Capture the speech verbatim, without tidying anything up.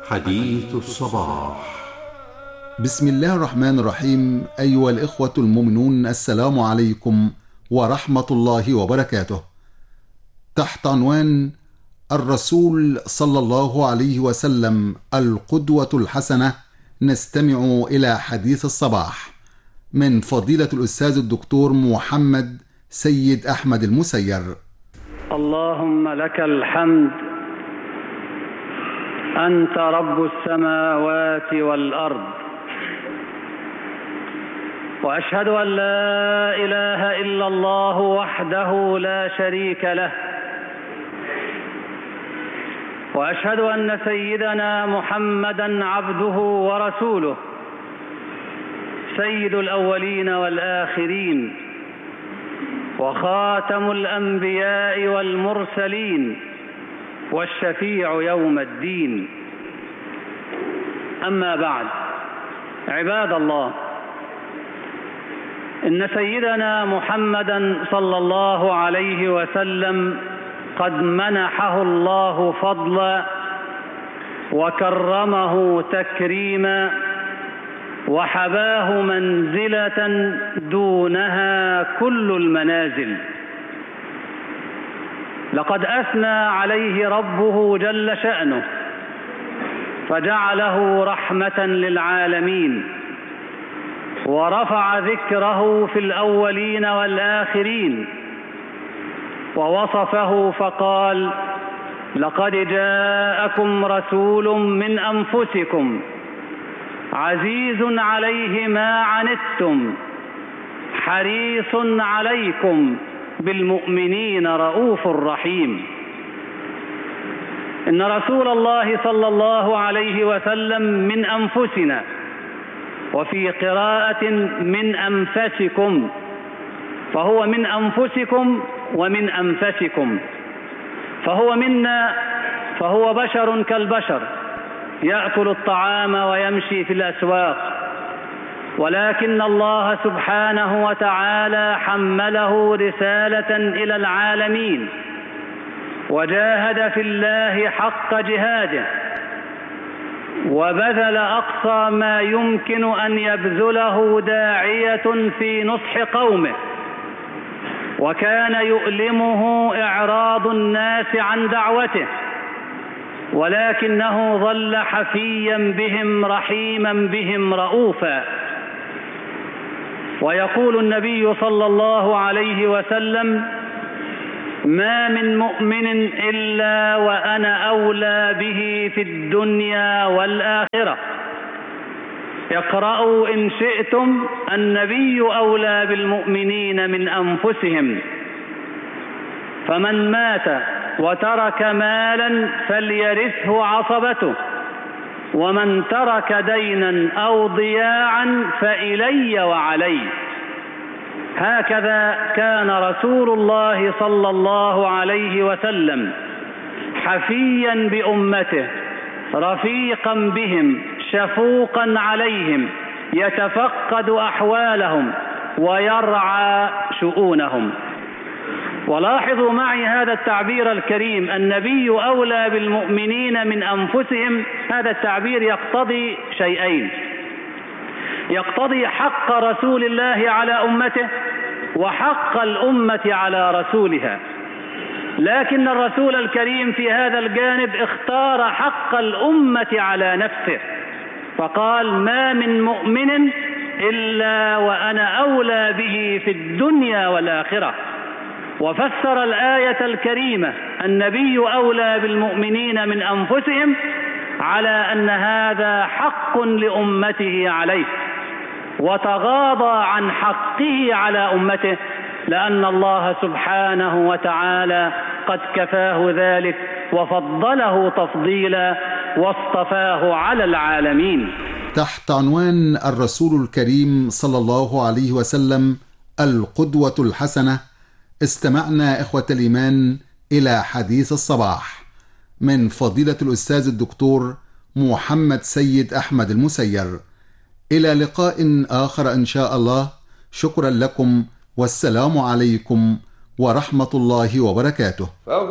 حديث الصباح. بسم الله الرحمن الرحيم. أيها الإخوة المؤمنون، السلام عليكم ورحمة الله وبركاته. تحت عنوان الرسول صلى الله عليه وسلم القدوة الحسنة، نستمع إلى حديث الصباح من فضيلة الأستاذ الدكتور محمد سيد أحمد المسير. اللهم لك الحمد، أنت رب السماوات والأرض، وأشهد أن لا إله إلا الله وحده لا شريك له، وأشهد أن سيدنا محمدًا عبده ورسوله، سيد الأولين والآخرين، وخاتم الأنبياء والمرسلين، والشفيع يوم الدين. أما بعد، عباد الله، إن سيدنا محمدًا صلى الله عليه وسلم قد منحه الله فضلا وكرمه تكريما، وحباه منزلة دونها كل المنازل. لقد أثنى عليه ربه جل شأنه فجعله رحمة للعالمين، ورفع ذكره في الأولين والآخرين، ووصفه فقال: لقد جاءكم رسول من أنفسكم عزيز عليه ما عنتم حريص عليكم بالمؤمنين رؤوف رحيم. إن رسول الله صلى الله عليه وسلم من أنفسنا، وفي قراءة من أنفسكم، فهو من أنفسكم ومن أنفسكم، فهو منا، فهو بشر كالبشر، يأكل الطعام ويمشي في الأسواق، ولكن الله سبحانه وتعالى حمله رسالة إلى العالمين، وجاهد في الله حق جهاده، وبذل أقصى ما يمكن أن يبذله داعية في نصح قومه، وكان يؤلمه إعراض الناس عن دعوته، ولكنه ظل حفيا بهم رحيما بهم رؤوفا. ويقول النبي صلى الله عليه وسلم: ما من مؤمن إلا وأنا أولى به في الدنيا والآخرة. اقرأوا إن شئتم: النبي أولى بالمؤمنين من أنفسهم. فمن مات وترك مالا فليرثه عصبته، ومن ترك دينا أو ضياعا فإلي وعلي. هكذا كان رسول الله صلى الله عليه وسلم حفيا بأمته، رفيقا بهم، شفوقا عليهم، يتفقد أحوالهم ويرعى شؤونهم. ولاحظوا معي هذا التعبير الكريم: النبي أولى بالمؤمنين من أنفسهم. هذا التعبير يقتضي شيئين: يقتضي حق رسول الله على أمته، وحق الأمة على رسولها. لكن الرسول الكريم في هذا الجانب اختار حق الأمة على نفسه، فقال: ما من مؤمن إلا وأنا أولى به في الدنيا والآخرة. وفسر الآية الكريمة: النبي أولى بالمؤمنين من أنفسهم، على أن هذا حق لأمته عليه، وتغاضى عن حقه على أمته، لأن الله سبحانه وتعالى قد كفاه ذلك وفضله تفضيلا واصطفاه على العالمين. تحت عنوان الرسول الكريم صلى الله عليه وسلم القدوة الحسنة، استمعنا إخوة الإيمان إلى حديث الصباح من فضيلة الأستاذ الدكتور محمد سيد أحمد المسير. إلى لقاء آخر إن شاء الله. شكرا لكم، والسلام عليكم ورحمة الله وبركاته.